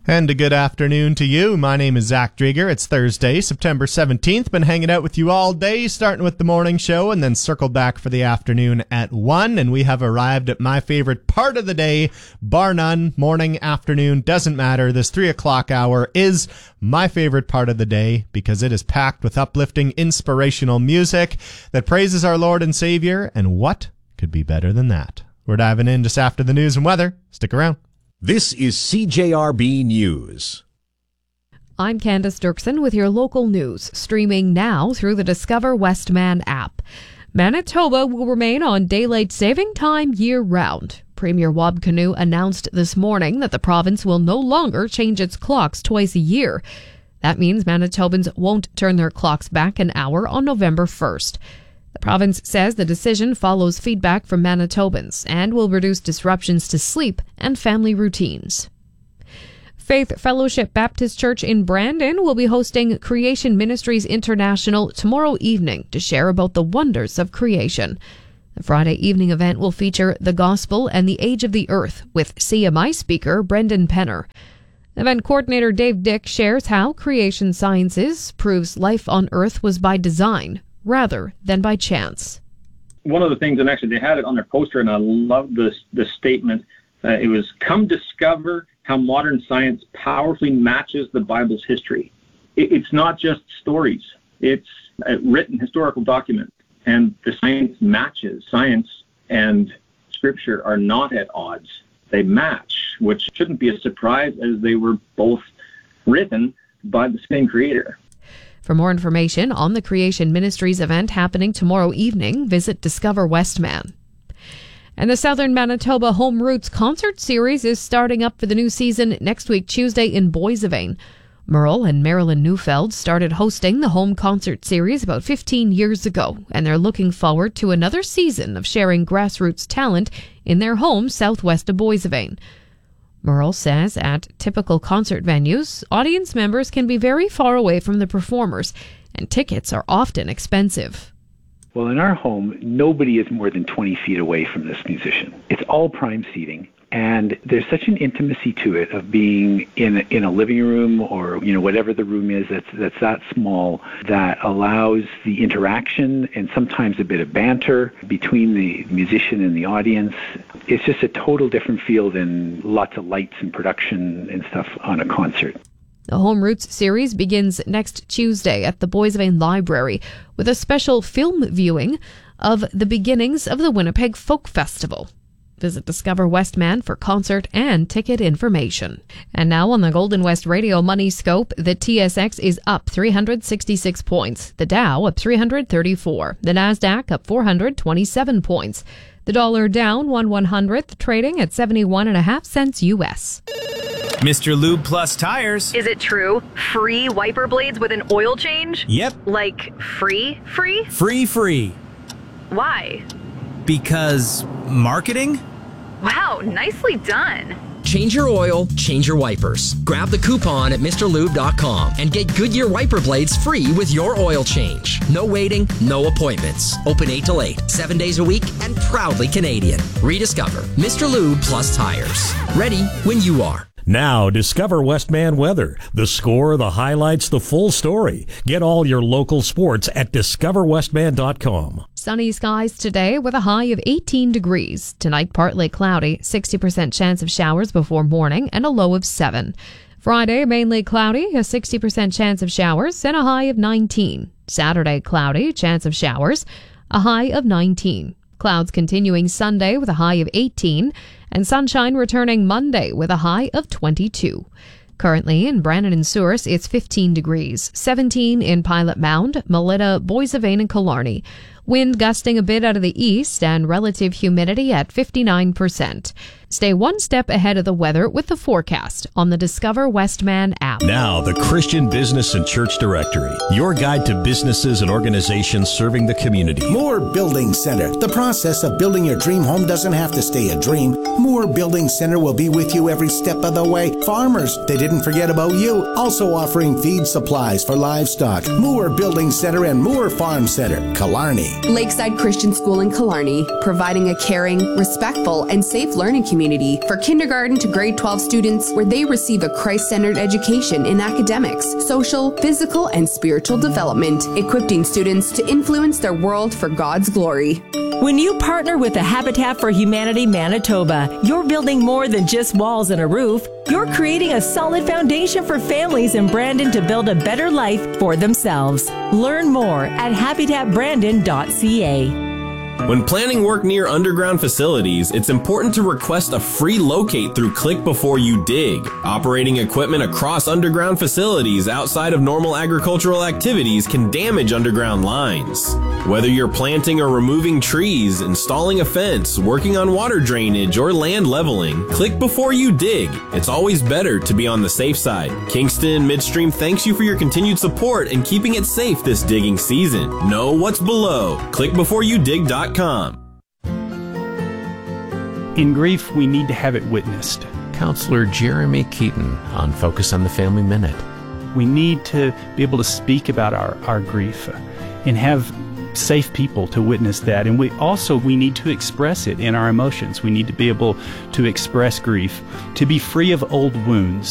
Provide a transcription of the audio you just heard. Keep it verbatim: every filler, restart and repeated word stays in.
And a good afternoon to you. My name is Zach Drieger. It's Thursday, September seventeenth. Been hanging out with you all day, starting with the morning show and then circled back for the afternoon at one. And we have arrived at my favorite part of the day, bar none, morning, afternoon, doesn't matter. This three o'clock hour is my favorite part of the day because it is packed with uplifting, inspirational music that praises our Lord and Savior. And what could be better than that? We're diving in just after the news and weather. Stick around. This is C J R B News. I'm Candace Dirksen with your local news, streaming now through the Discover Westman app. Manitoba will remain on daylight saving time year-round. Premier Wab Kinew announced this morning that the province will no longer change its clocks twice a year. That means Manitobans won't turn their clocks back an hour on November first. The province says the decision follows feedback from Manitobans and will reduce disruptions to sleep and family routines. Faith Fellowship Baptist Church in Brandon will be hosting Creation Ministries International tomorrow evening to share about the wonders of creation. The Friday evening event will feature The Gospel and the Age of the Earth with C M I speaker Brendan Penner. Event coordinator Dave Dick shares how creation sciences proves life on Earth was by design rather than by chance. One of the things, and actually they had it on their poster, and I love this, this statement, uh, it was, "Come discover how modern science powerfully matches the Bible's history." It, it's not just stories. It's a written historical document, and the science matches. Science and Scripture are not at odds. They match, which shouldn't be a surprise as they were both written by the same creator. For more information on the Creation Ministries event happening tomorrow evening, visit Discover Westman. And the Southern Manitoba Home Roots Concert Series is starting up for the new season next week, Tuesday, in Boissevain. Merle and Marilyn Neufeld started hosting the Home Concert Series about fifteen years ago, and they're looking forward to another season of sharing grassroots talent in their home southwest of Boissevain. Merle says at typical concert venues, audience members can be very far away from the performers, and tickets are often expensive. Well, in our home, nobody is more than twenty feet away from this musician. It's all prime seating, and there's such an intimacy to it of being in in a living room or, you know, whatever the room is that's that's that small, that allows the interaction and sometimes a bit of banter between the musician and the audience. It's just a total different feel than lots of lights and production and stuff on a concert. The Home Roots series begins next Tuesday at the Boissevain Library with a special film viewing of the beginnings of the Winnipeg Folk Festival. Visit Discover Westman for concert and ticket information. And now on the Golden West Radio Money Scope, the T S X is up three hundred sixty-six points, the Dow up three hundred thirty-four, the Nasdaq up four hundred twenty-seven points, the dollar down one one hundredth, trading at seventy-one and a half cents U S. Mister Lube Plus Tires. Is it true? Free wiper blades with an oil change? Yep. Like free, free? Free, free. Why? Because marketing? Wow, nicely done. Change your oil, change your wipers. Grab the coupon at Mr Lube dot com and get Goodyear wiper blades free with your oil change. No waiting, no appointments. Open eight till eight, seven days a week, and proudly Canadian. Rediscover Mister Lube Plus Tires. Ready when you are. Now, discover Westman weather. The score, the highlights, the full story. Get all your local sports at discover westman dot com. Sunny skies today with a high of eighteen degrees. Tonight, partly cloudy, sixty percent chance of showers before morning, and a low of seven. Friday, mainly cloudy, a sixty percent chance of showers, and a high of nineteen. Saturday, cloudy, chance of showers, a high of nineteen. Clouds continuing Sunday with a high of eighteen, and sunshine returning Monday with a high of twenty-two. Currently in Brandon and Souris, it's fifteen degrees, seventeen in Pilot Mound, Melita, Boissevain, and Killarney. Wind gusting a bit out of the east and relative humidity at fifty-nine percent. Stay one step ahead of the weather with the forecast on the Discover Westman app. Now, the Christian Business and Church Directory, your guide to businesses and organizations serving the community. Moore Building Center. The process of building your dream home doesn't have to stay a dream. Moore Building Center will be with you every step of the way. Farmers, they didn't forget about you. Also offering feed supplies for livestock. Moore Building Center and Moore Farm Center, Killarney. Lakeside Christian School in Killarney, providing a caring, respectful, and safe learning community community for kindergarten to grade twelve students, where they receive a Christ-centered education in academics, social, physical, and spiritual development, equipping students to influence their world for God's glory. When you partner with the Habitat for Humanity Manitoba, you're building more than just walls and a roof. You're creating a solid foundation for families in Brandon to build a better life for themselves. Learn more at habitat brandon dot c a. When planning work near underground facilities, it's important to request a free locate through Click Before You Dig. Operating equipment across underground facilities outside of normal agricultural activities can damage underground lines. Whether you're planting or removing trees, installing a fence, working on water drainage, or land leveling, click before you dig. It's always better to be on the safe side. Kingston Midstream thanks you for your continued support and keeping it safe this digging season. Know what's below. click before you dig dot com. In grief, we need to have it witnessed. Counselor Jeremy Keaton on Focus on the Family Minute. We need to be able to speak about our, our grief and have safe people to witness that. And we also, we need to express it in our emotions. We need to be able to express grief, to be free of old wounds.